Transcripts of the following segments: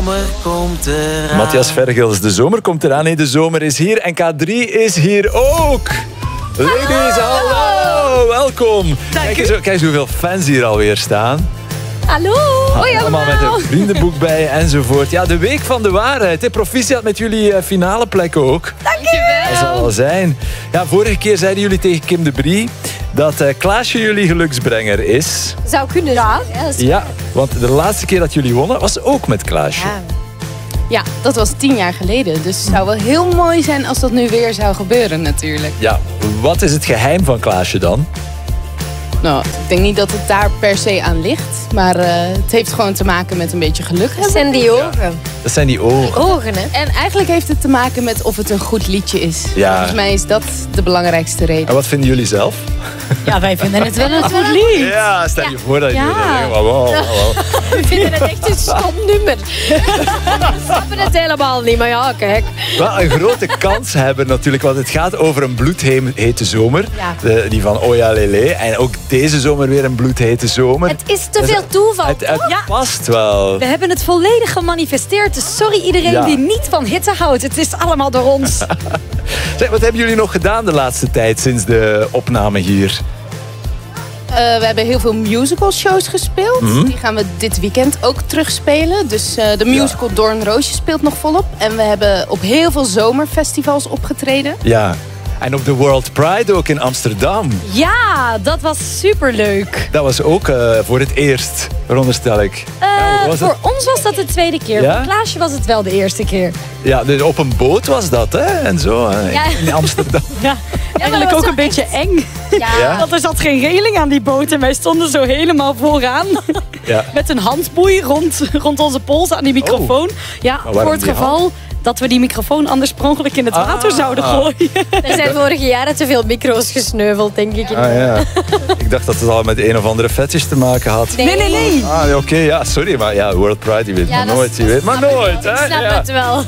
Komt eraan. Matthias Vergels, de zomer komt eraan. Nee, de zomer is hier en K3 is hier ook. Ladies, hallo, welkom. Kijk eens hoeveel fans hier alweer staan. Hallo, hoi allemaal met een vriendenboek bij enzovoort. Ja, de week van de waarheid. Proficiat met jullie finale plek ook. Dankjewel. Dat zal wel zijn. Ja, vorige keer zeiden jullie tegen Kim de Brie dat Klaasje jullie geluksbrenger is. Zou kunnen. Ja, want de laatste keer dat jullie wonnen was ook met Klaasje. Ja, dat was 10 jaar geleden. Dus het zou wel heel mooi zijn als dat nu weer zou gebeuren natuurlijk. Ja, wat is het geheim van Klaasje dan? Nou, ik denk niet dat het daar per se aan ligt. Maar het heeft gewoon te maken met een beetje geluk. Dat zijn die ogen. Ja, dat zijn die ogen. Ogen, hè? En eigenlijk heeft het te maken met of het een goed liedje is. Ja. Volgens mij is dat de belangrijkste reden. En wat vinden jullie zelf? Ja, wij vinden het wel een goed lied. Ja, stel je voor dat je Ja. We vinden het echt een stom nummer. We snappen het helemaal niet, maar ja, kijk. Wel een grote kans hebben natuurlijk, want het gaat over een bloedhete zomer. Ja. Die van Oya Lele. En ook deze zomer weer een bloedhete zomer. Het is te veel toeval. Het past wel. We hebben het volledig gemanifesteerd. Dus sorry iedereen die niet van hitte houdt. Het is allemaal door ons. Zeg, wat hebben jullie nog gedaan de laatste tijd sinds de opname hier? We hebben heel veel musical shows gespeeld. Die gaan we dit weekend ook terugspelen. Dus de musical Doornroosje speelt nog volop. En we hebben op heel veel zomerfestivals opgetreden. Ja. En op de World Pride ook in Amsterdam. Ja, dat was superleuk. Dat was ook voor het eerst, veronderstel ik. Voor ons was dat de tweede keer. Ja? Voor Klaasje was het wel de eerste keer. Ja, dus op een boot was dat, hè? En zo, in Amsterdam. Ja, Eigenlijk ook een beetje eng. Ja? Want er zat geen reling aan die boot en wij stonden zo helemaal vooraan. Ja. Met een handboei rond onze pols aan die microfoon. Ja, Maar waarom voor het die geval dat we die microfoon anders per ongeluk in het water zouden gooien. Er zijn vorige jaren te veel micro's gesneuveld, denk ik. Ja. Ik dacht dat het al met een of andere fetish te maken had. Nee. Oké, ja, sorry, maar ja, World Pride, je weet maar nooit. Je weet maar nooit, hè? Ik snap het wel.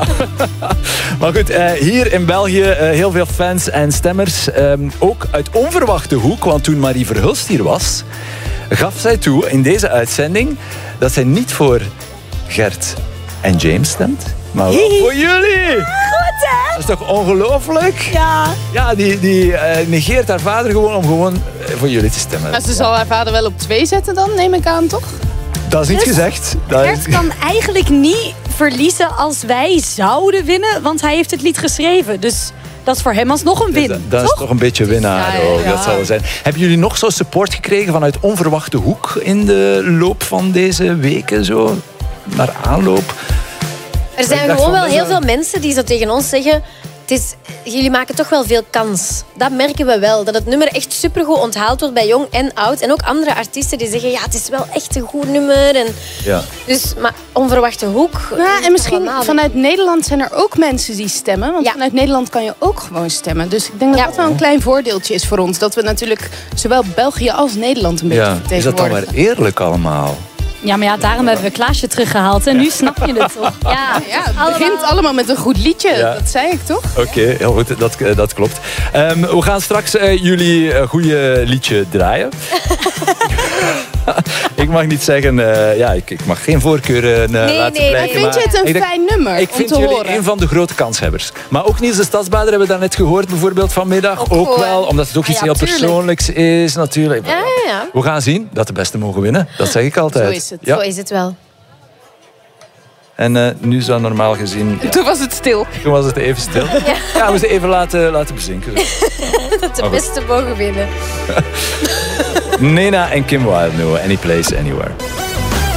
Maar goed, hier in België heel veel fans en stemmers. Ook uit onverwachte hoek, want toen Marie Verhulst hier was, gaf zij toe in deze uitzending dat zij niet voor Gert en James stemt, maar wel voor jullie. Goed, hè? Dat is toch ongelooflijk? Ja. Ja, die negeert haar vader gewoon om gewoon voor jullie te stemmen. Maar ze zal haar vader wel op 2 zetten dan, neem ik aan, toch? Dat is niet gezegd. Gert kan eigenlijk niet verliezen als wij zouden winnen, want hij heeft het lied geschreven. Dus dat is voor hem alsnog een win. Dat is toch een beetje winnaar. Ja. Dat zal wel zijn. Hebben jullie nog zo support gekregen vanuit onverwachte hoek in de loop van deze weken? Zo naar aanloop? Er zijn gewoon wel heel veel mensen die zo tegen ons zeggen... jullie maken toch wel veel kans. Dat merken we wel. Dat het nummer echt supergoed onthaald wordt bij jong en oud. En ook andere artiesten die zeggen... ja, het is wel echt een goed nummer. En dus, maar onverwachte hoek... Ja, en misschien vanuit Nederland zijn er ook mensen die stemmen. Want vanuit Nederland kan je ook gewoon stemmen. Dus ik denk dat dat wel een klein voordeeltje is voor ons. Dat we natuurlijk zowel België als Nederland een beetje vertegenwoordigen. Is dat dan maar eerlijk allemaal? Ja, maar ja, daarom hebben we Klaasje teruggehaald. En nu snap je het toch? Ja, het begint allemaal met een goed liedje. Ja. Dat zei ik toch? Oké, heel goed. Dat klopt. We gaan straks jullie goede liedje draaien. Ik mag niet zeggen... ik mag geen voorkeur laten blijken. Vind je het een fijn nummer Ik vind jullie een van de grote kanshebbers. Maar ook Niels de Stadsbader hebben we daarnet gehoord, bijvoorbeeld vanmiddag. Ook wel, omdat het ook iets heel persoonlijks is, natuurlijk. Ja. We gaan zien dat de beste mogen winnen. Dat zeg ik altijd. Zo is het. Zo is het wel. En nu zou normaal gezien... Toen was het stil. Toen was het even stil. Ja, we moesten even laten bezinken. Dat de beste mogen winnen. Nena en Kim Wilde, Any Place, Anywhere.